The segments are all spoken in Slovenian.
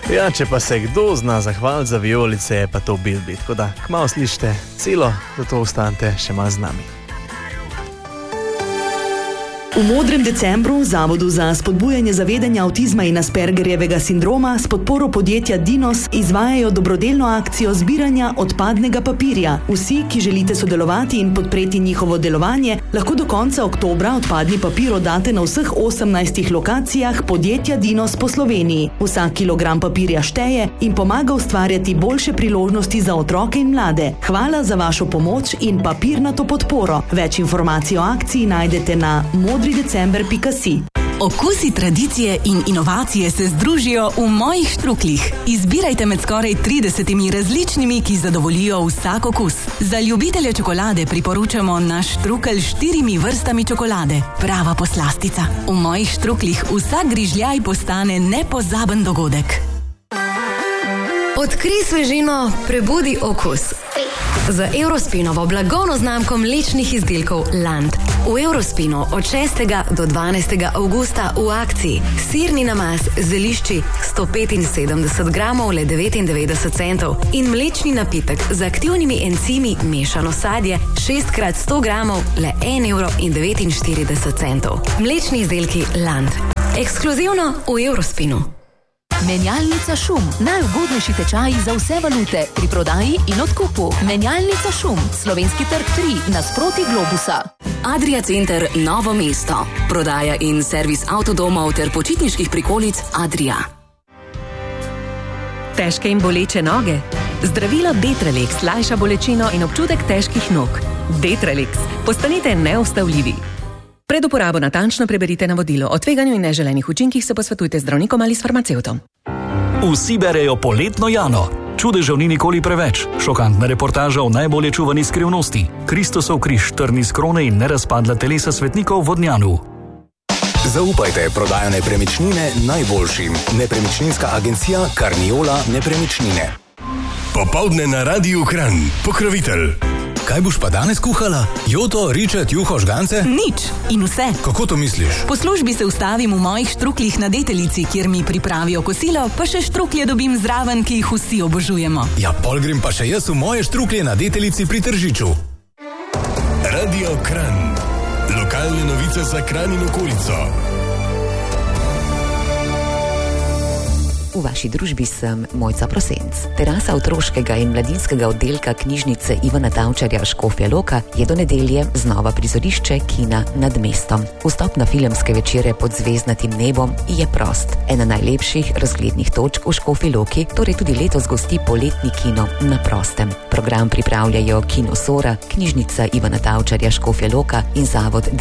Ja, če pa se kdo zna zahvaliti za vijolice, je pa to Bilbi. Tako da, kmalu slišite celo, zato ostanite še malo z nami. V Modrem decembru Zavodu za spodbujanje zavedanja avtizma in Aspergerjevega sindroma s podporo podjetja Dinos izvajajo dobrodelno akcijo zbiranja odpadnega papirja. Vsi, ki želite sodelovati in podpreti njihovo delovanje, lahko do konca oktobra odpadni papir oddate na vseh 18 lokacijah podjetja Dinos po Sloveniji. Vsak kilogram papirja šteje in pomaga ustvarjati boljše priložnosti za otroke in mlade. Hvala za vašo pomoč in papirnato podporo. Več informacij o akciji najdete na modridecember.si. Okusi tradicije in inovacije se združijo v mojih štruklih. Izbirajte med skoraj 30 različnimi, ki zadovoljijo vsak okus. Za ljubitelje čokolade priporočamo naš štrukelj s 4 vrstami čokolade. Prava poslastica. V mojih štruklih vsak grižljaj postane nepozaben dogodek. Odkrij svežino, prebudi okus. Z Eurospinovo blagovno znamko mlečnih izdelkov Land. V Eurospinu od 6. do 12. avgusta v akciji sirni namaz z zelišči 175 gramov le 99 centov in mlečni napitek z aktivnimi encimi mešano sadje 6x100 gramov le 1,49 €. Mlečni izdelki Land. Ekskluzivno v Eurospinu. Menjalnica Šum. Najugodnejši tečaji za vse valute pri prodaji in odkupu. Menjalnica Šum. Slovenski trg 3 nasproti Globusa. Adria Center Novo mesto. Prodaja in servis avtodomov ter počitniških prikolic Adria. Težke in boleče noge? Zdravilo Detralex lajša bolečino in občutek težkih nog. Detralex. Postanite neustavljivi. Pred uporabo natančno preberite navodilo. O tveganju in neželenih učinkih se posvetujte z zdravnikom ali s farmacevtom. Vsi berejo Poletno Jano. Čudežev ni nikoli preveč. Šokantna reportaža o najbolje čuvani skrivnosti. Kristusov križ, trni s krone in nerazpadla telesa svetnikov v Vodnjanu. Zaupajte prodajo nepremičnine najboljšim. Nepremičninska agencija Carniola Nepremičnine. Popoldne na Radiu Kranj. Pokrovitelj. Kaj boš pa danes kuhala? Joto, ričet, juho, žgance? Nič in vse. Kako to misliš? Po službi se ustavim v mojih štruklih na Deteljici, kjer mi pripravijo kosilo, pa še štruklje dobim zraven, ki jih vsi obožujemo. Ja, pol grem pa še jaz v moje štruklje na Deteljici pri Tržiču. Radio Kranj. Lokalne novice za Kranj in okolico. V vaši družbi sem Mojca Prosenc. Terasa otroškega in mladinskega oddelka knjižnice Ivana Tavčarja Škofja Loka je do nedelje znova prizorišče kina Nad mestom. Vstop na filmske večere pod zvezdnatim nebom je prost. Ena najlepših razglednih točk v Škofji Loki, torej tudi letos gosti poletni kino na prostem. Program pripravljajo Kino Sora, knjižnica Ivana Tavčarja Škofja Loka in Zavod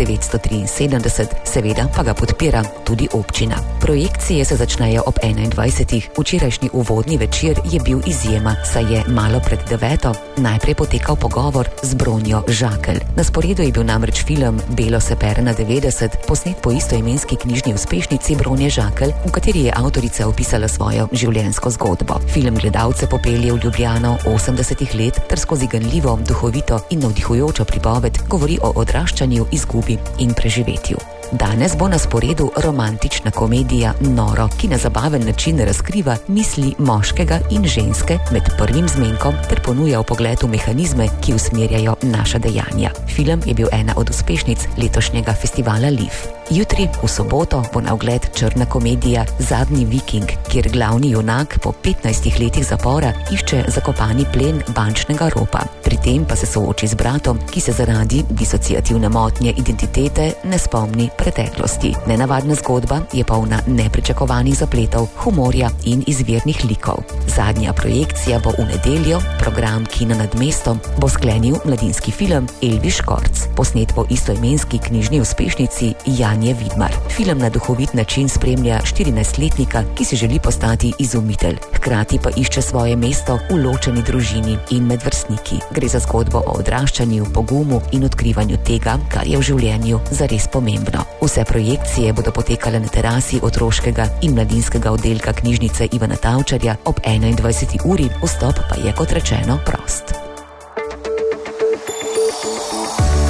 973, seveda pa ga podpira tudi občina. Projekcije se začnejo ob 21. Včerajšnji uvodni večer je bil izjema, saj je malo pred 9. najprej potekal pogovor z Bronjo Žakelj. Na sporedu je bil namreč film Belo se pere na 90, posnet po istoimenski knjižni uspešnici Bronje Žakelj, v kateri je avtorica opisala svojo življenjsko zgodbo. Film gledalce popelje v Ljubljano 80 let ter skozi ganljivo, duhovito in navdihujočo pripoved govori o odraščanju, izgubi in preživetju. Danes bo na sporedu romantična komedija Noro, ki na zabaven način razkriva misli moškega in ženske med prvim zmenkom ter ponuja vpogled v mehanizme, ki usmerjajo naša dejanja. Film je bil ena od uspešnic letošnjega festivala Liv. Jutri, v soboto, bo na ogled črna komedija Zadnji viking, kjer glavni junak po 15 letih zapora išče zakopani plen bančnega ropa. Pri tem pa se sooči z bratom, ki se zaradi disociativne motnje identitete ne spomni preteklosti. Nenavadna zgodba je polna nepričakovanih zapletov, humorja in izvirnih likov. Zadnja projekcija bo v nedeljo, program Kina Nad mestom bo sklenil mladinski film Elvi Škorc, posnet po istoimenski knjižni uspešnici Janje Vidmar. Film na duhovit način spremlja 14-letnika, ki si želi postati izumitelj. Hkrati pa išče svoje mesto v ločeni družini in med vrstniki. Gre za zgodbo o odraščanju, pogumu in odkrivanju tega, kar je v življenju zares pomembno. Vse projekcije bodo potekale na terasi otroškega in mladinskega oddelka knjižnice Ivana Tavčarja ob 21. uri, vstop pa je, kot rečeno, prost.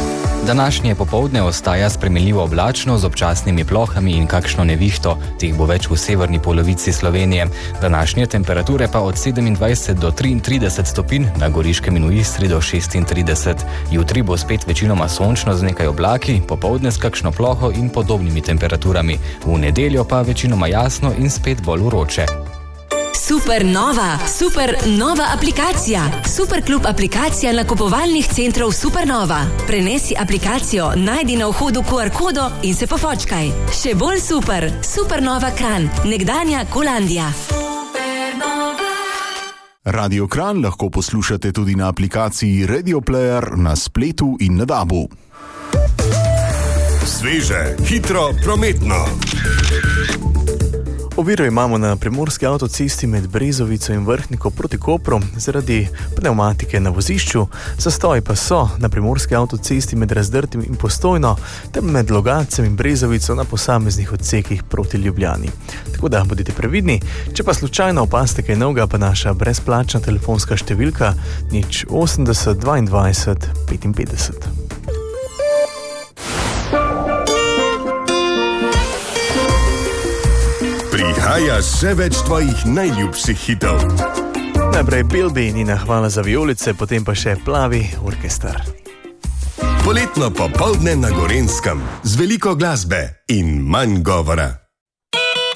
Današnje popoldne ostaja spremenljivo oblačno z občasnimi plohami in kakšno nevihto, teh bo več v severni polovici Slovenije. Današnje temperature pa od 27 do 33 stopinj, na Goriškem in v Istri do 36. Jutri bo spet večinoma sončno z nekaj oblaki, popoldne s kakšno ploho in podobnimi temperaturami. V nedeljo pa večinoma jasno in spet bolj vroče. Super nova aplikacija. Superklub aplikacija nakupovalnih centrov Supernova. Prenesi aplikacijo, najdi na vhodu QR kodo in se pofočkaj. Še bolj super. Supernova Kranj, nekdanja Kolandija. Radio Kranj lahko poslušate tudi na aplikaciji Radio Player na spletu in na DAB-u. Sveže, hitro, prometno. Oviro imamo na primorski avtocesti med Brezovico in Vrhniko proti Kopru zaradi pnevmatike na vozišču, zastoji pa so na primorski avtocesti med Razdrtim in Postojno ter med Logatcem in Brezovico na posameznih odsekih proti Ljubljani. Tako da bodite previdni, če pa slučajno opazite kaj novega, pa naša brezplačna telefonska številka 080 22 55. Prihaja še več tvojih najljubših hitov. Najprej Bilbi, Nina, hvala za vijolice, potem pa še Plavi orkester. Poletno popoldne na Gorenjskem z veliko glasbe in manj govora.